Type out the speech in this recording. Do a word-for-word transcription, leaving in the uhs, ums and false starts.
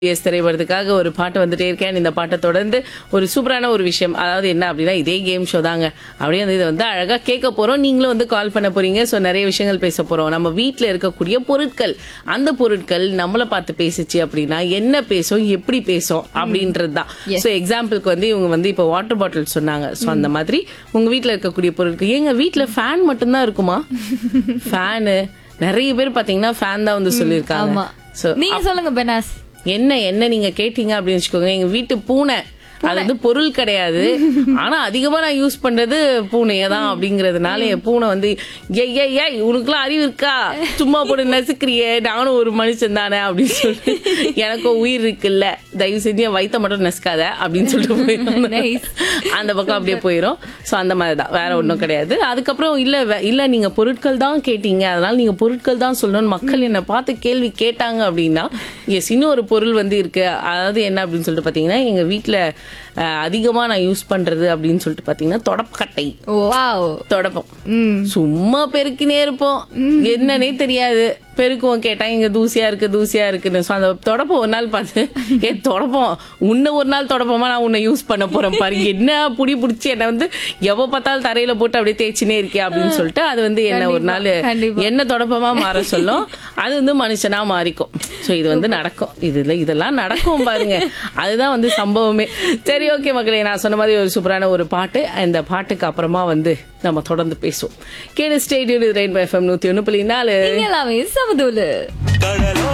S திரைப்படத்துக்காக ஒரு பாட்டு வந்துட்டே இருக்கேன். இந்த பாட்டை தொடர்ந்து ஒரு சூப்பரான ஒரு விஷயம், அதாவது என்ன அப்படின்னா இதே கேம் ஷோ தாங்க. அப்படியே வந்து இதை வந்து அழகா கேட்க போறோம், நீங்களும் வந்து கால் பண்ண போறீங்க. ஸோ நிறைய விஷயங்கள் பேச போறோம். நம்ம வீட்டில் இருக்கக்கூடிய பொருட்கள், அந்த பொருட்கள் நம்மளை பார்த்து பேசிச்சு அப்படின்னா என்ன பேசும், எப்படி பேசும் அப்படின்றது தான். ஸோ எக்ஸாம்பிளுக்கு வந்து இவங்க வந்து இப்போ வாட்டர் பாட்டில் சொன்னாங்க. ஸோ அந்த மாதிரி உங்க வீட்டில் இருக்கக்கூடிய பொருட்கள், எங்க வீட்டில் ஃபேன் மட்டும்தான் இருக்குமா? ஃபேனு நிறைய பேர் பாத்தீங்கன்னா ஃபேன் தான் வந்து சொல்லியிருக்காங்க. ஸோ நீங்க சொல்லுங்க பெனாஸ். என்ன என்ன நீங்க கேட்டீங்க அப்படின்னு வச்சுக்கோங்க, எங்க வீட்டு பூனை அது வந்து பொருள் கிடையாது, ஆனா அதிகமா நான் யூஸ் பண்றது பூனையை தான். அப்படிங்கறதுனால என் பூனை வந்து ஏய் ஏய் ஏய் உனக்குலாம் அறிவு இருக்கா, சும்மா போட்டு நசுக்கிறியே, நானும் ஒரு மனுஷன் தானே அப்படின்னு சொல்லிட்டு, எனக்கும் உயிர் இருக்குல்ல, தயவு செஞ்சு என் வயித்தை மட்டும் நசுக்காத அப்படின்னு சொல்லிட்டு போயிடும். அந்த பக்கம் அப்படியே போயிடும். ஸோ அந்த மாதிரி தான், வேற ஒன்றும் கிடையாது. அதுக்கப்புறம் இல்ல இல்ல நீங்க பொருட்கள் தான் கேட்டீங்க, அதனால நீங்க பொருட்கள் தான் சொல்லணும்னு மக்கள் என்னை பார்த்து கேள்வி கேட்டாங்க அப்படின்னா, எஸ் இன்னும் ஒரு பொருள் வந்து இருக்கு. அதாவது என்ன அப்படின்னு சொல்லிட்டு பாத்தீங்கன்னா, எங்க வீட்டுல அதிகமா நான் யூஸ் பண்றது அப்படின்னு சொல்லிட்டு பாத்தீங்கன்னா தொடப்பக்கட்டை. தொடப்பம் சும்மா பெருக்கினே இருப்போம், என்னன்னே தெரியாது. பெருக்குவோம், கேட்டா இங்க தூசியா இருக்கு தூசியா இருக்குன்னு. அந்த தொடப்பம் ஒரு நாள் பார்த்து, ஏ தொடப்பம் உன்ன ஒரு நாள் தொடப்பமா நான் உன்னை யூஸ் பண்ண போறேன் பாரு, என்ன புடி புடிச்சு என்ன வந்து எவ்வளவு பார்த்தாலும் தரையில போட்டு அப்படியே தேய்ச்சினே இருக்கே அப்படின்னு சொல்லிட்டு அது வந்து என்ன ஒரு நாள் என்ன தொடப்பமா மாற சொல்லும், அது வந்து மனுஷனா மாறிக்கும். ஸோ இது வந்து நடக்கும், இதுல இதெல்லாம் நடக்கும் பாருங்க, அதுதான் வந்து சம்பவமே. சரி ஓகே மக்களே, நான் சொன்ன மாதிரி ஒரு சூப்பரான ஒரு பாட்டு, இந்த பாட்டுக்கு அப்புறமா வந்து நம்ம தொடர்ந்து பேசுவோம். கேடு ஸ்டேடியம் ரெயின்போ எஃப்எம் நூத்தி ஒண்ணு புள்ளி நாலு. சமதூலு.